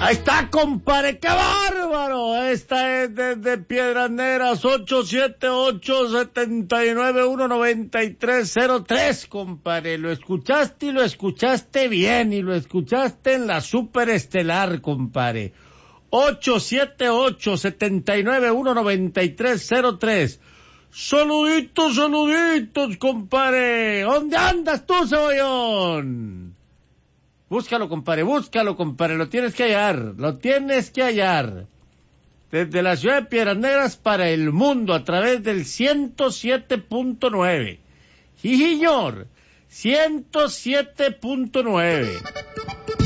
Ahí está, compadre, qué bárbaro. Esta es desde Piedras Negras, 878-791-9303, compadre. Lo escuchaste y lo escuchaste bien y lo escuchaste en la superestelar, compadre. 878-791-9303. Saluditos, saluditos, compadre. ¿Dónde andas tú, cebollón? Búscalo, compadre, lo tienes que hallar. Desde la ciudad de Piedras Negras para el mundo, a través del 107.9. Sí, señor, 107.9.